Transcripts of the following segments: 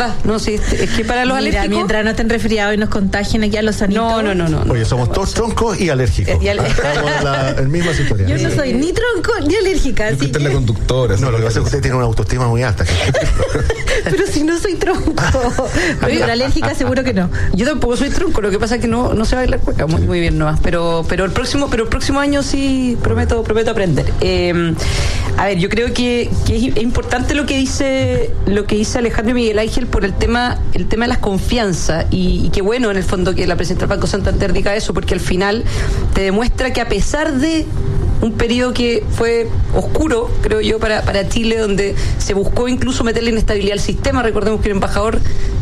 verdad. No, sí, es que para los alérgicos... Mientras no estén resfriados y nos contagien aquí a los sanitos... No. Oye, somos todos troncos y alérgicos. Estamos en misma situación. Yo no soy ni tronco ni alérgica. Usted es la conductora. No, lo que pasa es que usted tiene una autoestima muy alta. Pero si no soy tronco. Pero alérgica seguro que no. Yo tampoco soy tronco, lo que pasa es que no sé bailar cueca muy bien nomás. Pero el próximo año sí prometo aprender. A ver, yo creo que es importante lo que dice Alejandro y Miguel Ángel por el tema de las confianzas y qué bueno en el fondo que la presidenta del Banco Santander diga eso, porque al final te demuestra que a pesar de un periodo que fue oscuro, creo yo, para Chile, donde se buscó incluso meterle inestabilidad al sistema. Recordemos que el embajador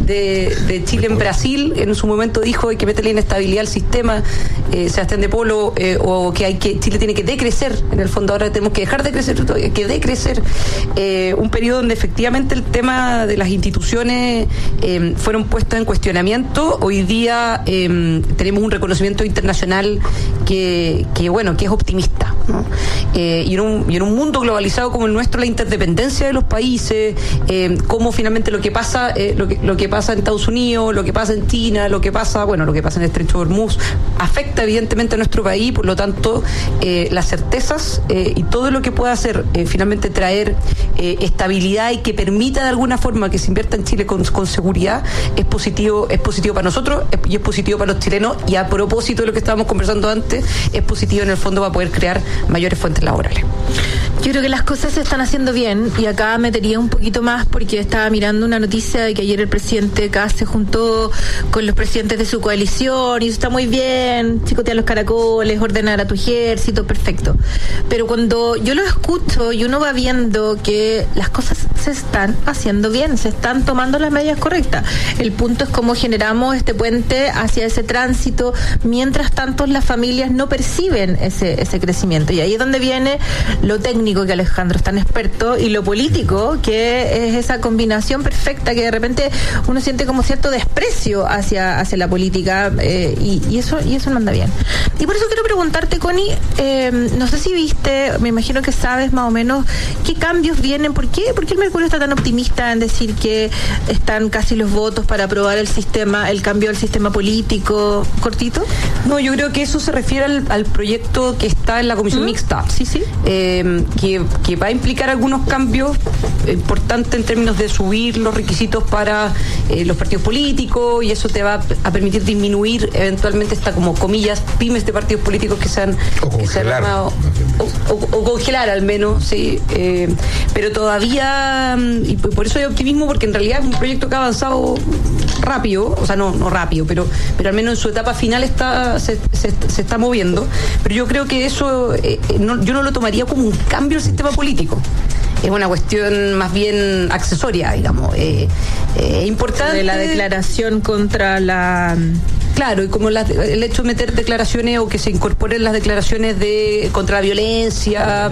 de Chile en Brasil en su momento dijo hay que meterle inestabilidad al sistema, Sebastián de Polo, o que Chile tiene que decrecer. En el fondo ahora tenemos que dejar de crecer, hay que decrecer. Un periodo donde efectivamente el tema de las instituciones fueron puestas en cuestionamiento. Hoy día tenemos un reconocimiento internacional que es optimista, ¿no? Y en un mundo globalizado como el nuestro, la interdependencia de los países, cómo finalmente lo que pasa en Estados Unidos, lo que pasa en China, lo que pasa en el Estrecho de Hormuz, afecta evidentemente a nuestro país. Por lo tanto, las certezas y todo lo que pueda hacer finalmente traer estabilidad y que permita de alguna forma que se invierta en Chile con seguridad es positivo para nosotros y es positivo para los chilenos, y a propósito de lo que estábamos conversando antes, es positivo en el fondo para poder crear mayores fuentes laborales. Yo creo que las cosas se están haciendo bien, y acá metería un poquito más porque estaba mirando una noticia de que ayer el presidente Kast se juntó con los presidentes de su coalición y eso está muy bien, chicotear los caracoles, ordenar a tu ejército, perfecto. Pero cuando yo lo escucho y uno va viendo que las cosas se están haciendo bien, se están tomando las medidas correctas. El punto es cómo generamos este puente hacia ese tránsito, mientras tanto las familias no perciben ese crecimiento. Y ahí es donde viene lo técnico, que Alejandro es tan experto, y lo político, que es esa combinación perfecta que de repente uno siente como cierto desprecio hacia la política, y eso no anda bien. Y por eso quiero preguntarte, Connie, no sé si viste, me imagino que sabes más o menos qué cambios vienen, ¿por qué el Mercurio está tan optimista en decir que están casi los votos para aprobar el cambio del sistema político? ¿Cortito? No, yo creo que eso se refiere al proyecto que está en la comisión mixta. Sí. Que va a implicar algunos cambios importantes en términos de subir los requisitos para los partidos políticos, y eso te va a permitir disminuir eventualmente esta, como comillas, pymes de partidos políticos que se han armado, o congelar al menos, sí. Pero todavía, y por eso hay optimismo, porque en realidad es un proyecto que ha avanzado rápido, o sea, no rápido, pero al menos en su etapa final se está moviendo. Pero yo creo que eso yo no lo tomaría como un cambio del sistema político. Es una cuestión más bien accesoria, digamos. Importante. De la declaración contra la... Claro, y como el hecho de meter declaraciones, o que se incorporen las declaraciones contra la violencia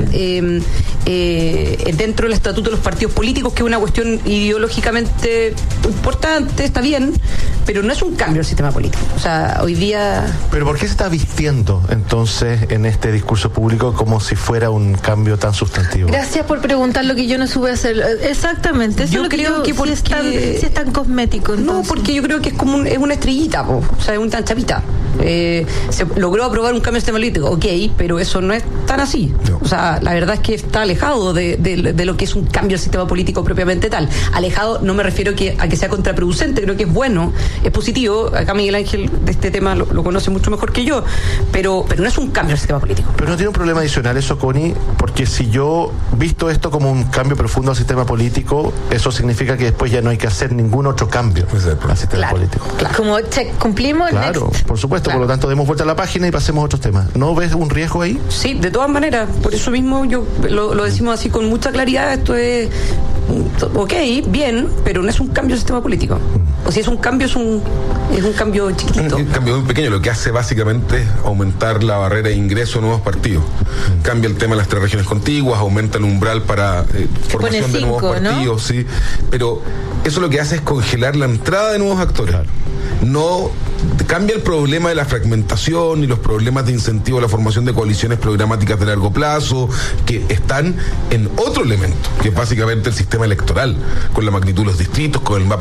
dentro del estatuto de los partidos políticos, que es una cuestión ideológicamente importante, está bien, pero no es un cambio del sistema político. O sea, hoy día... ¿Pero por qué se está vistiendo entonces en este discurso público como si fuera un cambio tan sustantivo? Gracias por preguntar lo que yo no supe hacer. Exactamente. Eso yo creo que porque... si es tan cosmético. Entonces. No, porque yo creo que es una estrellita, o sea, es una chapita. Se logró aprobar un cambio del sistema político, ok, pero eso no es tan así. No. O sea, la verdad es que está alejado de lo que es un cambio del sistema político propiamente tal. Alejado, no me refiero a que sea contraproducente, creo que es bueno, es positivo. Acá Miguel Ángel de este tema lo conoce mucho mejor que yo, pero no es un cambio del sistema político. Pero no tiene un problema adicional eso, Connie, porque si yo visto esto como un cambio profundo al sistema político, eso significa que después ya no hay que hacer ningún otro cambio al sistema político. Claro. Como check, cumplimos. Claro, next. Por supuesto, claro. Por lo tanto demos vuelta a la página y pasemos a otros temas. ¿No ves un riesgo ahí? Sí, de todas maneras, por eso mismo yo lo decimos así con mucha claridad. Esto es ok, bien, pero no es un cambio del sistema político. O si es un cambio, es un cambio chiquitito. Un cambio muy pequeño. Lo que hace básicamente es aumentar la barrera de ingreso a nuevos partidos. Cambia el tema de las 3 regiones contiguas, aumenta el umbral para formación de nuevos partidos, ¿no? Sí. Pero eso lo que hace es congelar la entrada de nuevos actores. Claro. No cambia el problema de la fragmentación y los problemas de incentivo a la formación de coaliciones programáticas de largo plazo, que están en otro elemento, que es básicamente el sistema electoral, con la magnitud de los distritos, con el mapa que tenemos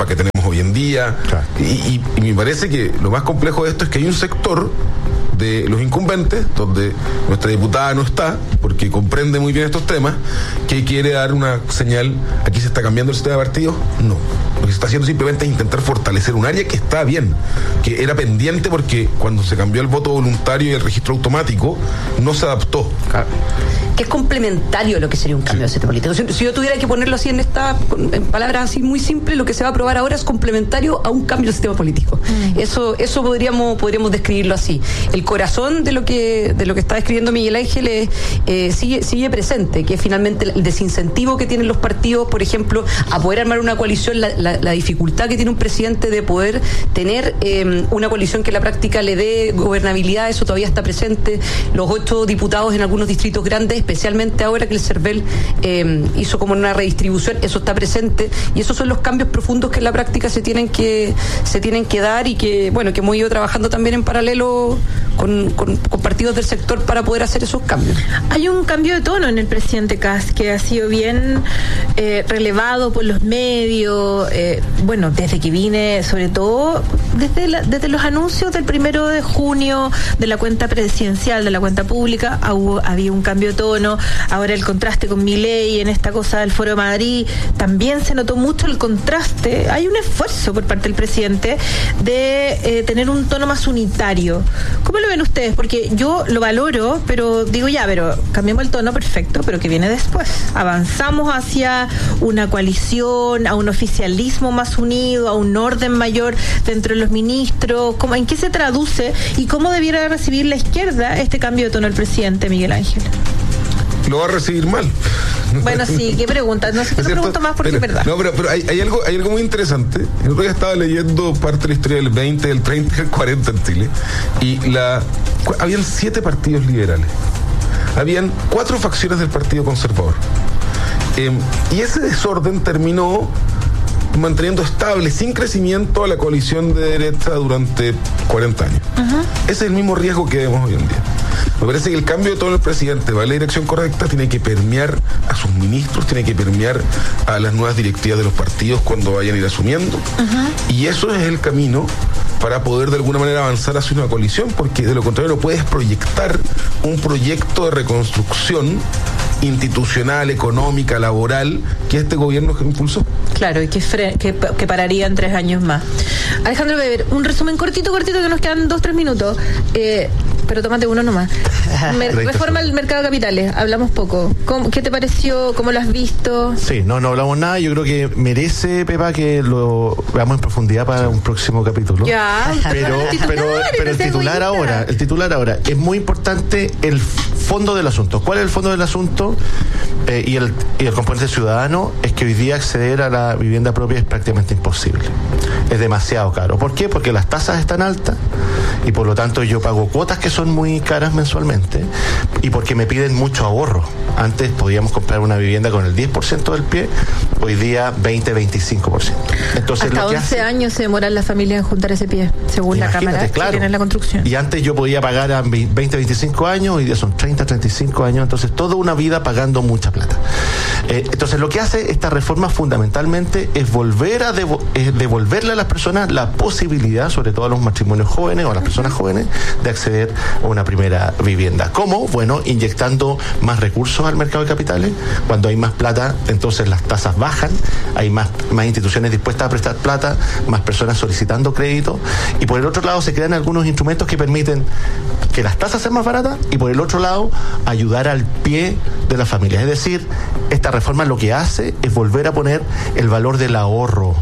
tenemos hoy en día. Claro. Y me parece que lo más complejo de esto es que hay un sector de los incumbentes, donde nuestra diputada no está, porque comprende muy bien estos temas, que quiere dar una señal: aquí se está cambiando el sistema de partidos. No, lo que se está haciendo simplemente es intentar fortalecer un área que está bien, que era pendiente porque cuando se cambió el voto voluntario y el registro automático no se adaptó. Claro. Que es complementario a lo que sería un cambio de sistema político. Si yo tuviera que ponerlo así en palabras así muy simples, lo que se va a aprobar ahora es complementario a un cambio del sistema político. Eso podríamos describirlo así. El corazón de lo que está describiendo Miguel Ángel sigue presente, que es finalmente el desincentivo que tienen los partidos, por ejemplo, a poder armar una coalición, la dificultad que tiene un presidente de poder tener una coalición que en la práctica le dé gobernabilidad. Eso todavía está presente. Los 8 diputados en algunos distritos grandes, especialmente ahora que el CERVEL hizo como una redistribución, eso está presente, y esos son los cambios profundos que en la práctica se tienen que dar, y que hemos ido trabajando también en paralelo con partidos del sector para poder hacer esos cambios. Hay un cambio de tono en el presidente Kast que ha sido bien relevado por los medios, desde que vine, sobre todo desde los anuncios del 1 de junio de la cuenta presidencial, de la cuenta pública, había un cambio de tono. Ahora el contraste con Milei en esta cosa del Foro de Madrid, también se notó mucho el contraste. Hay un esfuerzo por parte del presidente de tener un tono más unitario. ¿Cómo lo ven ustedes? Porque yo lo valoro, pero digo pero cambiemos el tono, perfecto, pero ¿qué viene después? Avanzamos hacia una coalición, a un oficialismo más unido, a un orden mayor dentro de los ministros. ¿En qué se traduce y cómo debiera recibir la izquierda este cambio de tono del presidente, Miguel Ángel? Lo va a recibir mal. Bueno, sí, ¿qué preguntas? No sé qué te pregunto más porque es verdad. No, pero hay algo muy interesante. El otro día estaba leyendo parte de la historia del 20, del 30 y del 40 en Chile. Y habían 7 partidos liberales. Habían 4 facciones del Partido Conservador. Y ese desorden terminó manteniendo estable, sin crecimiento, a la coalición de derecha durante 40 años. Ese es el mismo riesgo que vemos hoy en día. Me parece que el cambio de tono del presidente va en la dirección correcta, tiene que permear a sus ministros, tiene que permear a las nuevas directivas de los partidos cuando vayan a ir asumiendo. Y eso es el camino para poder de alguna manera avanzar hacia una coalición, porque de lo contrario no puedes proyectar un proyecto de reconstrucción institucional, económica, laboral, que este gobierno impulsó. Claro, y que pararía en 3 años más. Alejandro Weber, un resumen cortito, que nos quedan 2-3 minutos, pero tómate uno nomás. Reforma el mercado de capitales, hablamos poco. ¿Qué te pareció? ¿Cómo lo has visto? Sí, no hablamos nada. Yo creo que merece, Pepa, que lo veamos en profundidad para un próximo capítulo. Ya, pero el titular ahora, es muy importante el fondo del asunto. ¿Cuál es el fondo del asunto? Y el componente ciudadano es que hoy día acceder a la vivienda propia es prácticamente imposible. Es demasiado caro. ¿Por qué? Porque las tasas están altas y por lo tanto yo pago cuotas que son muy caras mensualmente, y porque me piden mucho ahorro. Antes podíamos comprar una vivienda con el 10% del pie, hoy día 20-25%. Entonces, hasta 11 años se demoran las familias en juntar ese pie, según la Cámara, claro, en la construcción. Y antes yo podía pagar a 20-25 años, hoy día son 30-35 años, entonces toda una vida pagando mucha plata. Entonces lo que hace esta reforma fundamentalmente es volver a devolverle a las personas la posibilidad, sobre todo a los matrimonios jóvenes o a las personas jóvenes, de acceder a una primera vivienda. ¿Cómo? Bueno, inyectando más recursos al mercado de capitales. Cuando hay más plata, entonces las tasas bajan, hay más instituciones dispuestas a prestar plata, más personas solicitando crédito, y por el otro lado se crean algunos instrumentos que permiten que las tasas sean más baratas y por el otro lado ayudar al pie de las familias. Es decir, esta reforma lo que hace es volver a poner el valor del ahorro,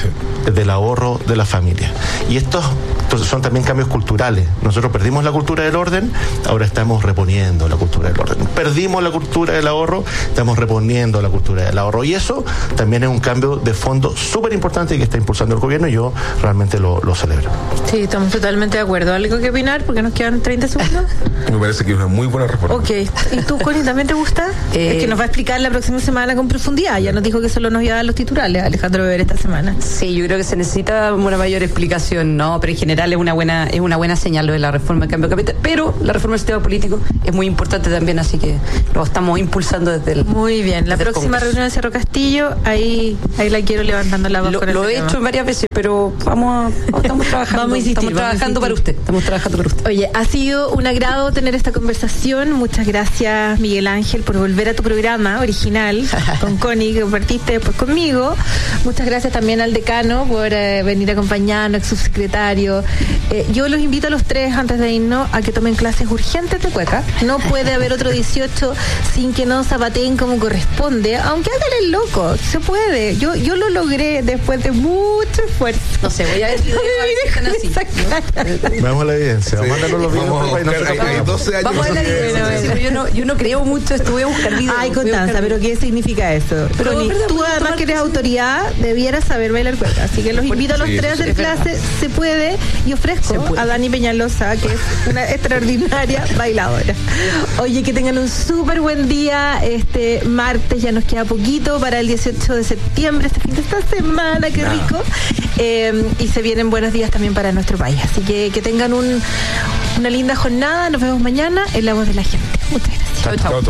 del ahorro de la familia. Y estos son también cambios culturales. Nosotros perdimos la cultura del orden, ahora estamos reponiendo la cultura del orden. Perdimos la cultura del ahorro, estamos reponiendo la cultura del ahorro. Y eso también es un cambio de fondo súper importante que está impulsando el gobierno, y yo realmente lo celebro. Sí, estamos totalmente de acuerdo. ¿Algo que opinar? Porque nos quedan 30 20 segundos? Me parece que es una muy buena reforma. Ok. ¿Y tú, Connie, también te gusta? Es que nos va a explicar la próxima semana con profundidad. Ya nos dijo que solo nos iba a dar los titulares, Alejandro Weber, esta semana. Sí, yo creo que se necesita una mayor explicación, ¿no? Pero en general es una buena señal lo de la reforma del cambio de capital. Pero la reforma del sistema político es muy importante también, así que lo estamos impulsando desde el. Muy bien. La próxima reunión de Cerro Castillo, ahí la quiero levantando la voz. Lo he hecho varias veces, pero estamos trabajando. Vamos a insistir, estamos trabajando para usted. Estamos trabajando para usted. Oye, ha sido un agrado tener esta conversación. Muchas gracias, Miguel Ángel, por volver a tu programa original con Connie, que compartiste después conmigo. Muchas gracias también al decano por venir a acompañarnos, ex subsecretario. Yo los invito a los tres, antes de irnos, a que tomen clases urgentes de cueca. No puede haber otro 18 sin que no zapateen como corresponde, aunque hagan el loco. Se puede. Yo lo logré después de mucho esfuerzo. No sé, voy a ver si así. Veamos la evidencia. Sí. Mándanos los videos. Hay 12 años. Vamos a ver la evidencia. Yo no creo mucho, estuve a buscar videos. Ay, Constanza, pero ¿qué significa eso? Pero Connie, ¿verdad? tú además que eres autoridad, debieras saber bailar cueca. Así que los invito a los tres a hacer clases. Se puede. Y ofrezco a Dani Peñalosa, que es una extraordinaria bailadora. Oye, que tengan un súper buen día. Este martes ya nos queda poquito para el 18 de septiembre, este fin de esta semana, qué rico. Y se vienen buenos días también para nuestro país. Así que tengan una linda jornada. Nos vemos mañana en La Voz de la Gente. Muchas gracias. Chao.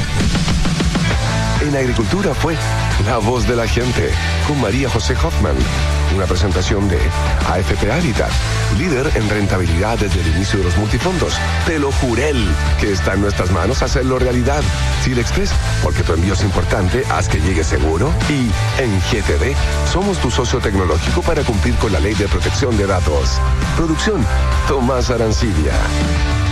En Agricultura fue La Voz de la Gente con María José Hoffman. Una presentación de AFP Habitat, líder en rentabilidad desde el inicio de los multifondos. Te lo juré que está en nuestras manos hacerlo realidad. Chile Express, porque tu envío es importante, haz que llegue seguro. Y en GTD, somos tu socio tecnológico para cumplir con la ley de protección de datos. Producción, Tomás Arancibia.